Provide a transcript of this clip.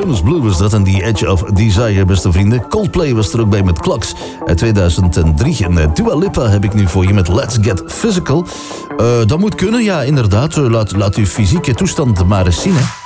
Jonas Blue was dat en The Edge of Desire, beste vrienden. Coldplay was er ook bij met Clocks uit 2003. En Dua Lipa heb ik nu voor je met Let's Get Physical. Dat moet kunnen, ja, inderdaad. Laat uw fysieke toestand maar eens zien, hè.